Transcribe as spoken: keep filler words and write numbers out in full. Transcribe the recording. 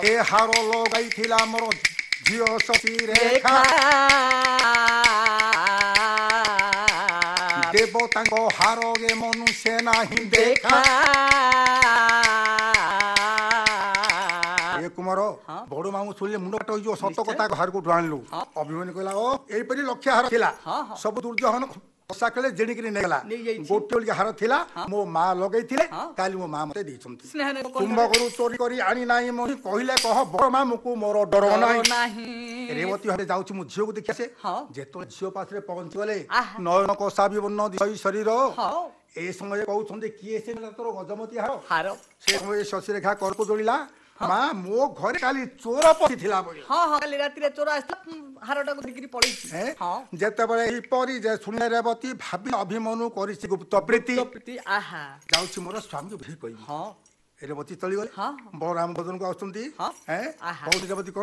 ଏ ହାର ଲଗାଇଥିଲା ମୋର ଝିଅ ସତୀ ରେଖା ଦେବତାଙ୍କ ହାର ଏ ମନୁଷ୍ୟ ନାହିଁ ଦେଖା କୁମାର ବଡ ମାମୁ ଶୁଣିଲେ ମୁଣ୍ଡ କାଟ ହେଇଯିବ ସତ କଥା ହାର କୋଉଠୁ ଆଣିଲୁ ଅଭିମନ୍ୟୁ କହିଲା ଓ ଏଇପରି ଲକ୍ଷ୍ୟ ହାର ଥିଲା ସବୁ ଦୁର୍ଯୋଧନ ପୋଷା ଖେଳେ ଜେଣିକିରି ନେଇଗଲା ଗୋଟେ ବୋଲି ହାର ଥିଲା ମୋ ମା ଲଗେଇଥିଲେ କାଲି ମୋ ମା ମତେ ଦେଇଛନ୍ତି କୁମ୍ଭକରୁ ଚୋରି କରି ଆଣି ନାହିଁ ମୁଁ କହିଲେ କହ ବଡ ମାମୁକୁ ମୋର ଡର ନାହିଁ ରେବତୀ ଘରେ ଯାଉଛି ମୁଁ ଝିଅକୁ ଦେଖି ଆସେ ଯେତେବେଳେ ଝିଅ ପାଖରେ ପହଞ୍ଚିଗଲେ ନୟନ କଷା ବିବର୍ଣ୍ଣ ଶରୀର ଏ ସମୟରେ କହୁଛନ୍ତି କିଏ ସେ ତୋର ଗଜମତୀ ହାର ସେ ସମୟରେ ଶଶିରେଖା କରକୁ ଯୋଡ଼ିଲା ମା ମୋ ଘରେ କାଲି ଚୋର ପଶିଥିଲା କାଲି ରାତିରେ ଚୋର ଆସିଥିଲା ହାରଟାକୁ ଧରିକିରି ପଳେଇଛି ଯେତେବେଳେ ଏହିପରି ଯେ ଶୁଣିଲେ ରେବତୀ ଭାବି ଅଭିମନ୍ୟୁ କରିଛି ଗୁପ୍ତ ପ୍ରୀତି ଯାଉଛି ମୋର ସ୍ୱାମୀକୁ ଭେଟି କହିବି ରେବତୀ ଚଳିଗଲେ ବଳରାମ ଭୋଜନକୁ ଆସୁଛନ୍ତି ରେବତୀ କଣ